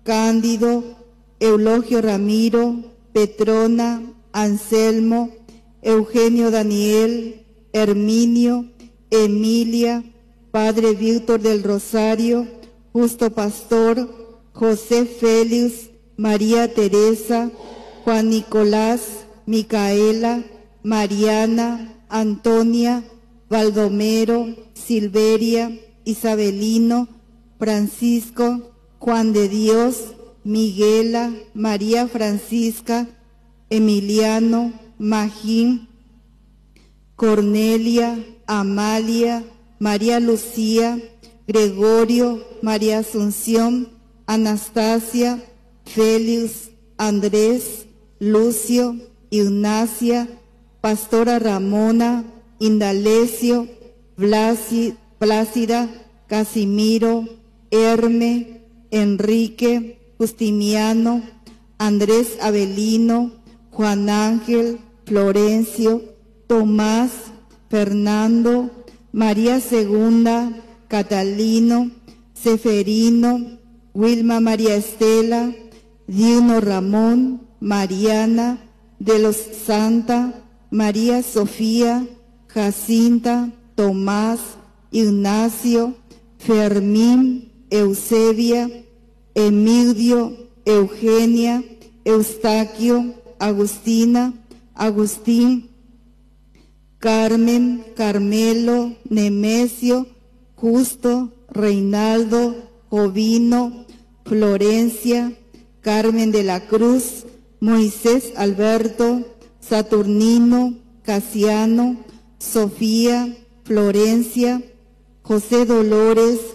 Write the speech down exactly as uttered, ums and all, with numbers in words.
Cándido, Eulogio Ramiro, Petrona, Anselmo, Eugenio Daniel, Herminio, Emilia, Padre Víctor del Rosario, Justo Pastor, José Félix, María Teresa, Juan Nicolás, Micaela, Mariana, Antonia, Baldomero, Silveria, Isabelino, Francisco, Juan de Dios, Miguela, María Francisca, Emiliano, Magín, Cornelia, Amalia, María Lucía, Gregorio, María Asunción, Anastasia, Félix, Andrés, Lucio, Ignacia, Pastora Ramona, Indalecio, Blasi, Plácida, Casimiro, Herme, Enrique, Justiniano, Andrés Avelino, Juan Ángel, Florencio, Tomás, Fernando, María Segunda, Catalino, Seferino, Wilma María Estela, Dino Ramón, Mariana, de los Santa, María Sofía, Jacinta, Tomás, Ignacio, Fermín, Eusebia, Emilio, Eugenia, Eustaquio, Agustina, Agustín, Carmen, Carmelo, Nemesio, Justo, Reinaldo, Jovino, Florencia, Carmen de la Cruz, Moisés Alberto, Saturnino, Casiano, Sofía, Florencia, José Dolores,